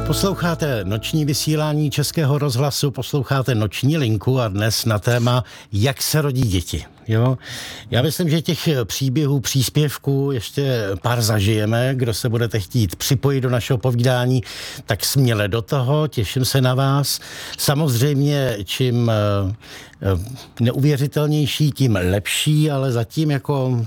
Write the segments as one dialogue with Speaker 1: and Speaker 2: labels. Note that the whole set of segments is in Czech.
Speaker 1: Posloucháte noční vysílání Českého rozhlasu, posloucháte Noční linku a dnes na téma, jak se rodí děti. Jo? Já myslím, že těch příběhů, příspěvků ještě pár zažijeme. Kdo se budete chtít připojit do našeho povídání, tak směle do toho, těším se na vás. Samozřejmě, čím neuvěřitelnější, tím lepší, ale zatím jako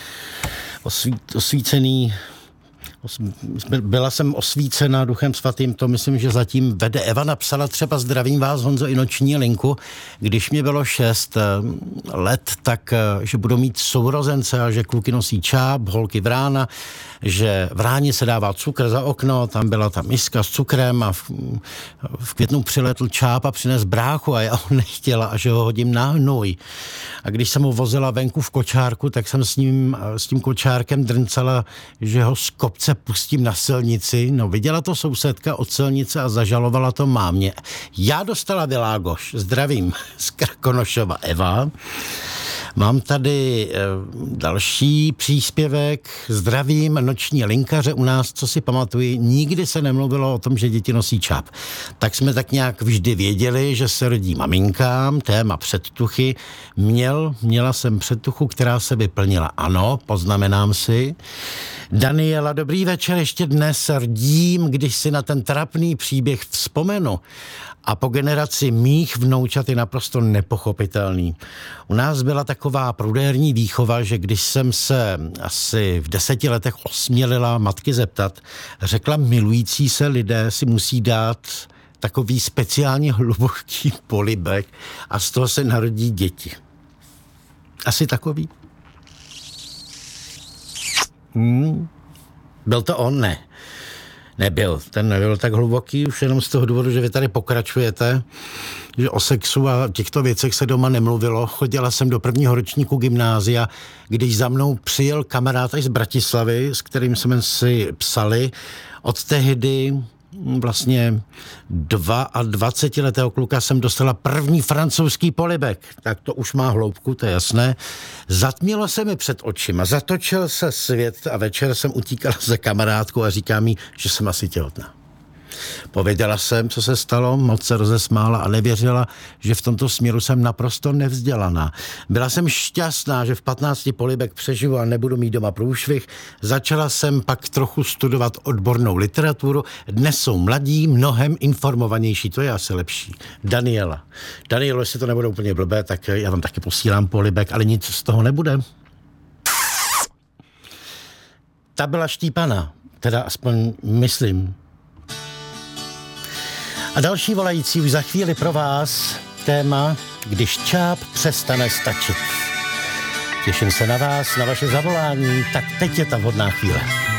Speaker 1: osvícený. Byla jsem osvícena Duchem svatým, to myslím, že zatím vede. Eva napsala třeba zdravím vás, Honzo, i noční linku. Když mě bylo 6 let, tak že budou mít sourozence a že kluky nosí čáp, holky vrána, že v ráně se dává cukr za okno, tam byla ta miska s cukrem a v květnu přiletl čáp a přines bráchu a já ho nechtěla a že ho hodím na hnůj. A když jsem ho vozila venku v kočárku, tak jsem s tím kočárkem drncala, že ho z kopce pustím na silnici. No, viděla to sousedka od silnice a zažalovala to mámě. Já dostala Világoš. Zdravím z Krkonošova Eva. Mám tady další příspěvek. Zdravím, noční linkaře u nás, co si pamatuji, nikdy se nemluvilo o tom, že děti nosí čáp. Tak jsme tak nějak vždy věděli, že se rodí maminkám, téma předtuchy. Měla jsem předtuchu, která se vyplnila. Ano, poznamenám si. Daniela, dobrý večer, ještě dnes rdím, když si na ten trapný příběh vzpomenu. A po generaci mých vnoučat je naprosto nepochopitelný. U nás byla taková prudérní výchova, že když jsem se asi v 10 letech osmělila matky zeptat, řekla, milující se lidé si musí dát takový speciálně hluboký polibek a z toho se narodí děti. Asi takový? Byl to on? Ne. Nebyl. Ten nebyl tak hluboký, už jenom z toho důvodu, že vy tady pokračujete, že o sexu a těchto věcech se doma nemluvilo. Chodila jsem do prvního ročníku gymnázia, když za mnou přijel kamarád z Bratislavy, s kterým jsme si psali. Od tehdy vlastně 22letého kluka jsem dostala první francouzský polibek. Tak to už má hloubku, to je jasné. Zatmělo se mi před očima, zatočil se svět a večer jsem utíkala za kamarádkou a říká mi, že jsem asi těhotná. Pověděla jsem, co se stalo, moc se rozesmála a nevěřila, že v tomto směru jsem naprosto nevzdělaná. Byla jsem šťastná, že v 15 polibek přežiju a nebudu mít doma průšvih. Začala jsem pak trochu studovat odbornou literaturu. Dnes jsou mladí, mnohem informovanější, to je asi lepší. Daniela, jestli to nebude úplně blbé, tak já vám taky posílám polibek, ale nic z toho nebude. Ta byla štípaná, teda aspoň myslím. A další volající už za chvíli pro vás téma, když čáp přestane stačit. Těším se na vás, na vaše zavolání, tak teď je ta vhodná chvíle.